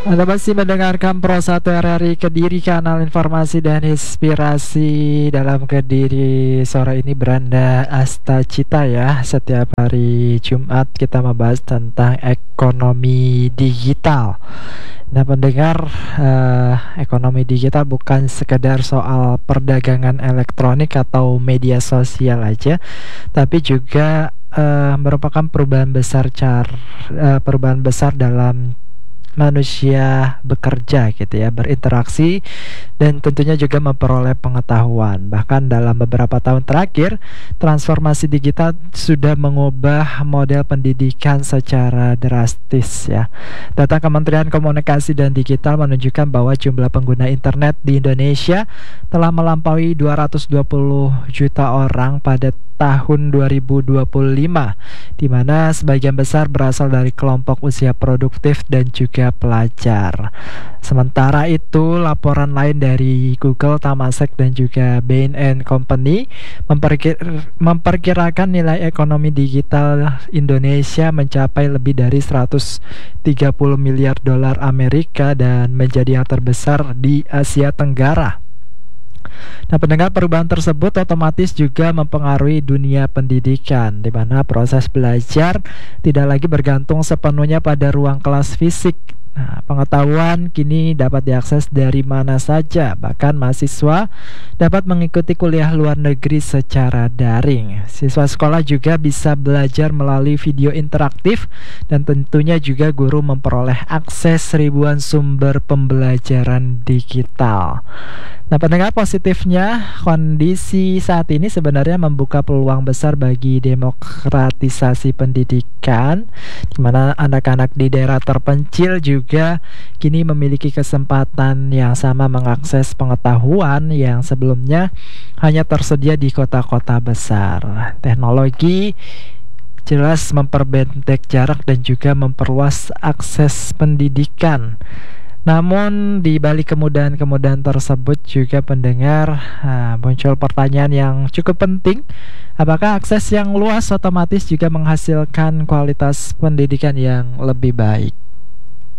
Anda masih mendengarkan Pro 1 RRI Kediri, kanal informasi dan inspirasi dalam Kediri. Sore ini beranda Asta Cita ya. Setiap hari Jumat kita membahas tentang ekonomi digital. Nah pendengar, ekonomi digital bukan sekedar soal perdagangan elektronik atau media sosial aja, tapi juga merupakan perubahan besar dalam manusia bekerja gitu ya, berinteraksi dan tentunya juga memperoleh pengetahuan. Bahkan dalam beberapa tahun terakhir, transformasi digital sudah mengubah model pendidikan secara drastis ya. Data Kementerian Komunikasi dan Digital menunjukkan bahwa jumlah pengguna internet di Indonesia telah melampaui 220 juta orang pada tahun 2025, di mana sebagian besar berasal dari kelompok usia produktif dan juga pelajar. Sementara itu, laporan lain dari Google, Temasek dan juga Bain & Company memperkirakan nilai ekonomi digital Indonesia mencapai lebih dari 130 miliar dolar Amerika dan menjadi yang terbesar di Asia Tenggara. Nah, pendengar, perubahan tersebut otomatis juga mempengaruhi dunia pendidikan, di mana proses belajar tidak lagi bergantung sepenuhnya pada ruang kelas fisik. Nah, pengetahuan kini dapat diakses dari mana saja, bahkan mahasiswa dapat mengikuti kuliah luar negeri secara daring. Siswa sekolah juga bisa belajar melalui video interaktif dan tentunya juga guru memperoleh akses ribuan sumber pembelajaran digital. Nah, pendengar, positifnya kondisi saat ini sebenarnya membuka peluang besar bagi demokratisasi pendidikan, di mana anak-anak di daerah terpencil juga kini memiliki kesempatan yang sama mengakses pengetahuan yang sebelumnya hanya tersedia di kota-kota besar. Teknologi jelas memperpendek jarak dan juga memperluas akses pendidikan. Namun di balik kemudahan-kemudahan tersebut juga pendengar, muncul pertanyaan yang cukup penting. Apakah akses yang luas otomatis juga menghasilkan kualitas pendidikan yang lebih baik?